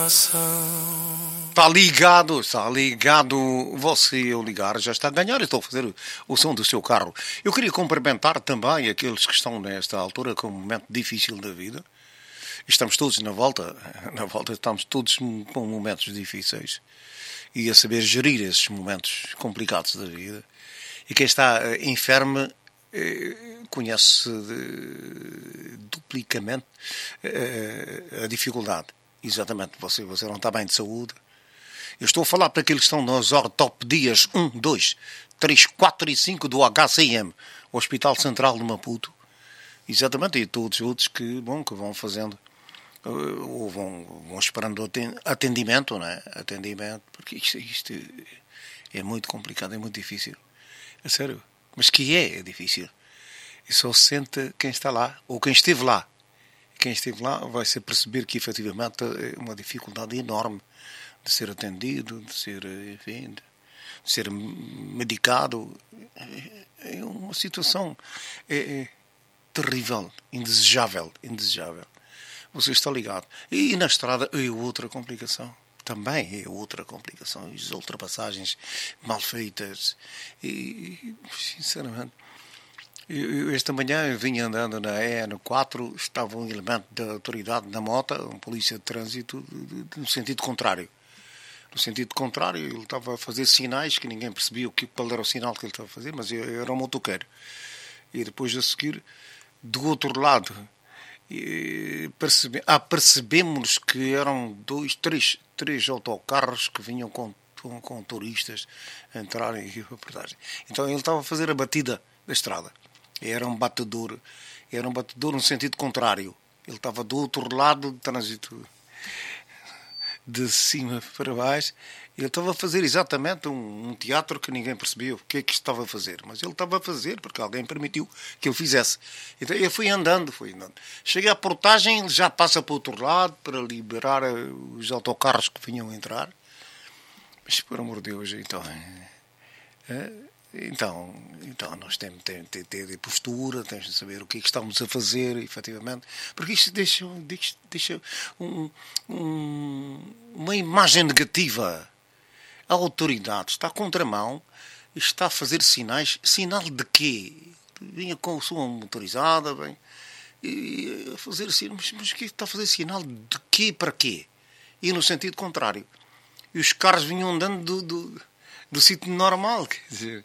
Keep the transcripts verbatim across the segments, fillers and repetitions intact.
Está ligado, está ligado. Você ao ligar já está a ganhar. Eu estou a fazer o som do seu carro. Eu queria cumprimentar também aqueles que estão nesta altura com um momento difícil da vida. Estamos todos na volta. Na volta estamos todos com momentos difíceis. E a saber gerir esses momentos complicados da vida. E quem está enfermo conhece duplicamente a dificuldade. Exatamente, você, você não está bem de saúde. Eu estou a falar para aqueles que estão nas ortopedias um, dois, três, quatro e cinco do H C M, o Hospital Central de Maputo. Exatamente, e todos os outros que, bom, que vão fazendo, ou vão, vão esperando atendimento, não é? Atendimento, porque isto, isto é muito complicado, é muito difícil. É sério. Mas que é, é difícil. E só se sente quem está lá, ou quem esteve lá. Quem esteve lá vai se perceber que efetivamente é uma dificuldade enorme de ser atendido, de ser, enfim, de ser medicado. É uma situação é, é terrível, indesejável, indesejável. Você está ligado. E na estrada é outra complicação. Também é outra complicação. As ultrapassagens mal feitas. E, sinceramente, eu, esta manhã eu vinha andando na E N quatro, estava um elemento da autoridade na moto, um polícia de trânsito, no sentido contrário. No sentido contrário, ele estava a fazer sinais que ninguém percebia o que, qual era o sinal que ele estava a fazer, mas era um motoqueiro. E depois a seguir, do outro lado, percebe, ah, percebemos que eram dois, três, três autocarros que vinham com, com, com turistas a entrarem e reportagem. Então ele estava a fazer a batida da estrada. Era um batedor, era um batedor no sentido contrário. Ele estava do outro lado do trânsito, de cima para baixo. Ele estava a fazer exatamente um, um teatro que ninguém percebeu o que é que estava a fazer. Mas ele estava a fazer porque alguém permitiu que ele fizesse. Então eu fui andando, fui andando. Cheguei à portagem, ele já passa para o outro lado para liberar os autocarros que vinham entrar. Mas, por amor de Deus, então... É, Então, então nós temos de ter, ter, ter postura, temos de saber o que é que estamos a fazer, efetivamente, porque isto deixa, deixa, deixa um, um, uma imagem negativa. A autoridade está à contramão, está a fazer sinais. Sinal de quê? Vinha com a sua motorizada, bem, e a fazer sinal. Mas, mas que está a fazer sinal de quê para quê? E no sentido contrário. E os carros vinham andando do... do do sítio normal, quer dizer,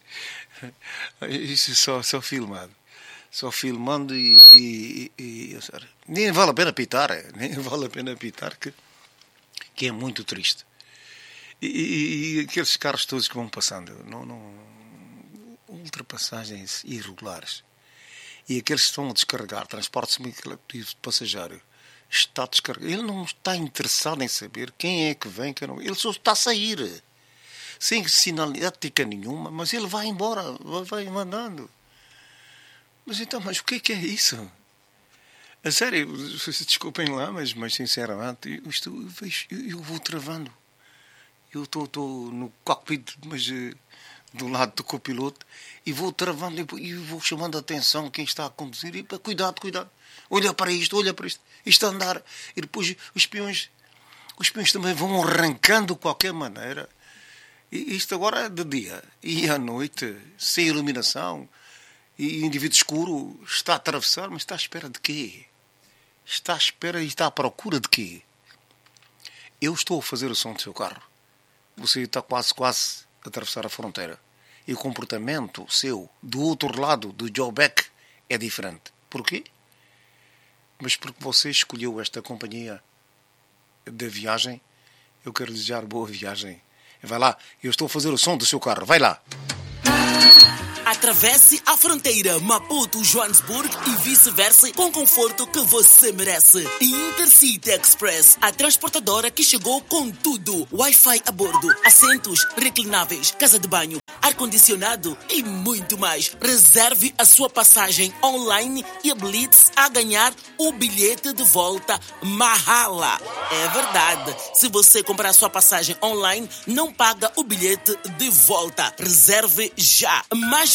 isso só, só filmado, só filmando e, e, e, e nem vale a pena apitar, nem vale a pena apitar, que, que é muito triste. E, e, e aqueles carros todos que vão passando, não, não, ultrapassagens irregulares, e aqueles que estão a descarregar, transporte semi-coletivo de passageiro, está a descarregar, ele não está interessado em saber quem é que vem, quem não, ele só está a sair. Sem sinalética nenhuma, mas ele vai embora, vai mandando. Mas então, mas o que é que é isso? A sério, desculpem lá, mas, mas sinceramente, eu, estou, eu, eu vou travando. Eu estou, estou no cockpit, mas do lado do copiloto, e vou travando e vou chamando a atenção quem está a conduzir, e para cuidado, cuidado, olha para isto, olha para isto, isto a andar. E depois os peões, os peões também vão arrancando de qualquer maneira. E isto agora é de dia. E à noite, sem iluminação, e indivíduo escuro está a atravessar, mas está à espera de quê? Está à espera e está à procura de quê? Eu estou a fazer o som do seu carro. Você está quase, quase a atravessar a fronteira. E o comportamento seu, do outro lado do Joburg, é diferente. Porquê? Mas porque você escolheu esta companhia de viagem, eu quero desejar boa viagem. Vai lá, eu estou a fazer o som do seu carro. Vai lá. Atravesse a fronteira Maputo-Joanesburgo e vice-versa com conforto que você merece. Intercity Express, a transportadora que chegou com tudo. Wi-Fi a bordo, assentos reclináveis, casa de banho, ar-condicionado e muito mais. Reserve a sua passagem online e habilite-se a ganhar o bilhete de volta Mahala. É verdade. Se você comprar a sua passagem online, não paga o bilhete de volta. Reserve já. Mais